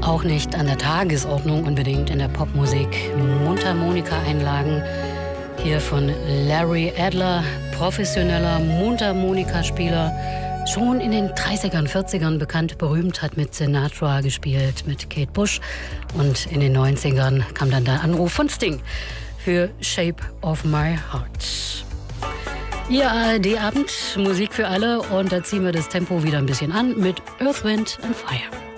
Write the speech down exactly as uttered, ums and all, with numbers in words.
Auch nicht an der Tagesordnung unbedingt in der Popmusik. Mundharmonika-Einlagen hier von Larry Adler, professioneller Mundharmonikaspieler. Schon in den dreißigern, vierzigern bekannt, berühmt, hat mit Sinatra gespielt, mit Kate Bush. Und in den neunzigern kam dann der Anruf von Sting für Shape of My Heart. Ihr A R D-Abend, Musik für alle. Und da ziehen wir das Tempo wieder ein bisschen an mit Earth, Wind and Fire.